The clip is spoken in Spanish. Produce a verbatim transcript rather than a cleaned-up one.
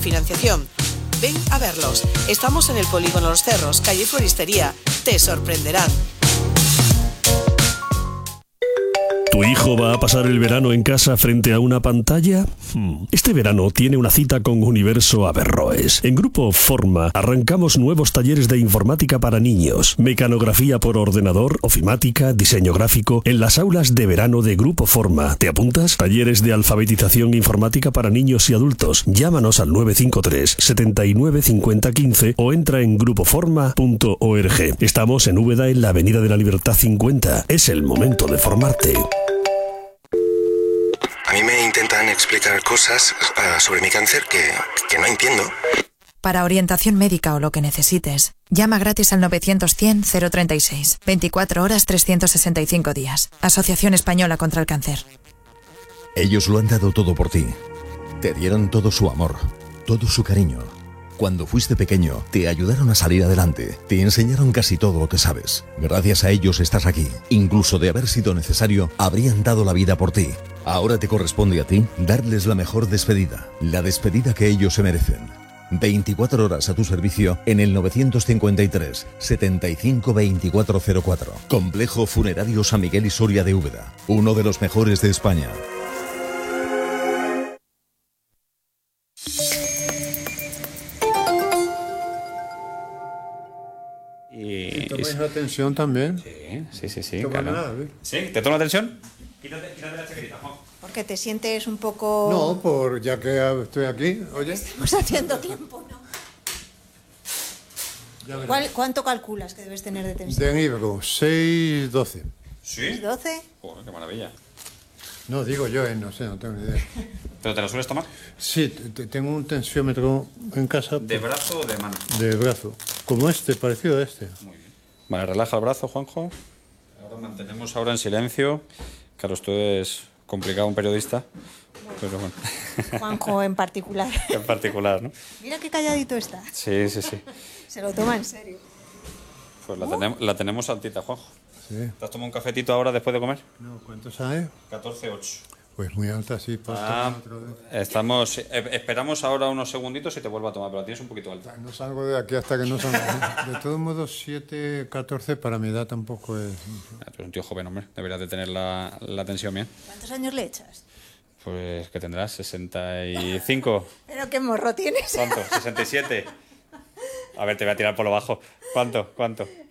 financiación. Ven a verlos. Estamos en el Polígono Los Cerros, calle Floristería. Te sorprenderán. ¿Tu hijo va a pasar el verano en casa frente a una pantalla? Este verano tiene una cita con Universo Averroes. En Grupo Forma arrancamos nuevos talleres de informática para niños, mecanografía por ordenador, ofimática, diseño gráfico, en las aulas de verano de Grupo Forma. ¿Te apuntas? Talleres de alfabetización informática para niños y adultos. Llámanos al nueve cinco tres, setenta y nueve, cincuenta, quince o entra en grupo forma punto org. Estamos en Úbeda, en la Avenida de la Libertad cincuenta. Es el momento de formarte. A mí me intentan explicar cosas uh, sobre mi cáncer que, que no entiendo. Para orientación médica o lo que necesites, llama gratis al novecientos cien cero treinta y seis. veinticuatro horas, trescientos sesenta y cinco días. Asociación Española contra el Cáncer. Ellos lo han dado todo por ti. Te dieron todo su amor, todo su cariño. Cuando fuiste pequeño, te ayudaron a salir adelante. Te enseñaron casi todo lo que sabes. Gracias a ellos estás aquí. Incluso de haber sido necesario, habrían dado la vida por ti. Ahora te corresponde a ti darles la mejor despedida. La despedida que ellos se merecen. veinticuatro horas a tu servicio en el novecientos cincuenta y tres, setenta y cinco, veinticuatro cero cuatro. Complejo Funerario San Miguel y Soria de Úbeda. Uno de los mejores de España. ¿Y tomáis la tensión también? Sí, sí, sí. sí, Toma claro. nada, ¿eh? ¿Sí? ¿Te toma la tensión? Quítate, quítate la chaquetita, Juan. Porque te sientes un poco... No, por ya que estoy aquí, oye. Estamos haciendo tiempo, ¿no? ¿Cuál, ¿Cuánto calculas que debes tener de tensión? De Ibro, seis doce. ¿Sí? ¿doce? Joder, qué maravilla. No, digo yo, eh, no sé, no tengo ni idea. ¿Pero te la sueles tomar? Sí, te- tengo un tensiómetro en casa. ¿De brazo o de mano? De brazo. Como este, parecido a este. Muy bien. Vale, relaja el brazo, Juanjo. Ahora mantenemos ahora en silencio. Claro, esto es complicado, un periodista. Pero bueno. Juanjo en particular. En particular, ¿no? Mira qué calladito está. Sí, sí, sí. Se lo toma en serio. Pues la, tenem- la tenemos altita, Juanjo. Sí. ¿Te has tomado un cafetito ahora después de comer? No, ¿cuántos hay? catorce ocho. Pues muy alta, sí. Para Ah, estamos, eh, esperamos ahora unos segunditos y te vuelvo a tomar, pero la tienes un poquito alta. No salgo de aquí hasta que no salga. De todos modos, siete, catorce para mi edad tampoco es... Ah, tú eres un tío joven, hombre. Deberías de tener la, la tensión bien. ¿Cuántos años le echas? Pues que tendrás sesenta y cinco. ¿Pero qué morro tienes? ¿Cuánto? ¿sesenta y siete? A ver, te voy a tirar por lo bajo. ¿Cuánto? ¿Cuánto?